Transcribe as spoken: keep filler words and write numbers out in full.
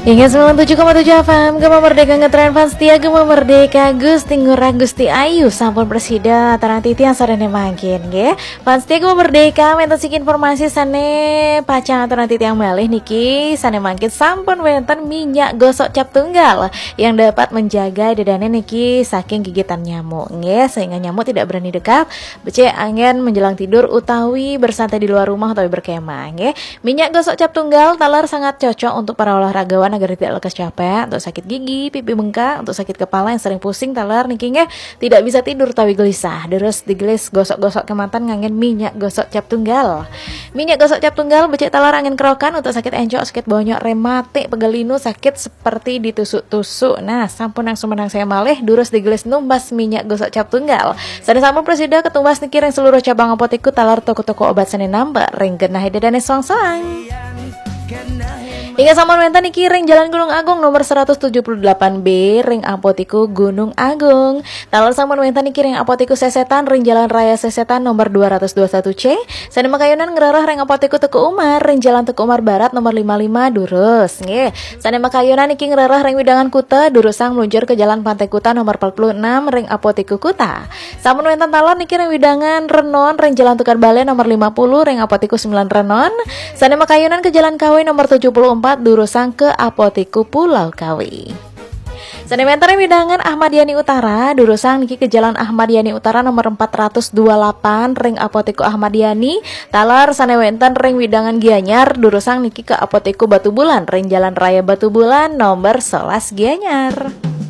Hingga sembilan puluh tujuh koma tujuh F M Gema Merdeka ngetren fans setia Gema Merdeka Gusti Ngurah Gusti Ayu sampun presida tarang titi yang sarene mangkin nggih. Fans setia Gema Merdeka wenten sik informasi sane pacang tarang titi yang malih niki sane mangkin sampun wenten minyak gosok cap tunggal yang dapat menjaga dedane niki saking gigitan nyamuk nggih, sehingga nyamuk tidak berani dekat becek angin menjelang tidur utawi bersantai di luar rumah utawi berkemah nggih. Minyak gosok cap tunggal talar sangat cocok untuk para olahragawan agar tidak lekas capek, untuk sakit gigi, pipi bengkak, untuk sakit kepala yang sering pusing talar nikingnya tidak bisa tidur tawi gelisah. Terus digelis gosok-gosok kematan ngangen minyak gosok cap tunggal. Minyak gosok cap tunggal becek talar angin kerokan untuk sakit encok, sakit bonyok, rematik, pegelinu, sakit seperti ditusuk-tusuk. Nah, sampun yang sumenang saya malih durus digelis numbas minyak gosok cap tunggal. Sada sampun presida ketumbas niki ring seluruh cabang apoteku talar toko-toko obat seni nambah ring genah dedane soang-soang. Hingga sampun wenten iki ring Jalan Gunung Agung nomor seratus tujuh puluh delapan B ring Apotiku Gunung Agung. Talar sampun wenten iki ring Apotiku Sesetan ring Jalan Raya Sesetan nomor dua ratus dua puluh satu C. Sane makayunan ngerarah ring Apotiku Teku Umar ring Jalan Teku Umar Barat nomor lima puluh lima Durus nggih. Sane makayunan iki ngerarah ring Widangan Kuta Durusang meluncur ke Jalan Pantai Kuta nomor empat puluh enam ring Apotiku Kuta. Sampun wenten talar niki ring Widangan Renon ring Jalan Tukar Bale nomor lima puluh ring Apotiku sembilan Renon. Sane makayunan ke Jalan Kawi nomor tujuh puluh empat Durusang ke Apotiku Pulau Kawi. Sane wenten widangan Ahmad Yani Utara Durusang niki ke Jalan Ahmad Yani Utara nomor empat ratus dua puluh delapan ring Apotiku Ahmad Yani. Talar sane wenten ring widangan Gianyar Durusang niki ke Apotiku Batu Bulan ring Jalan Raya Batu Bulan nomor sebelas Gianyar.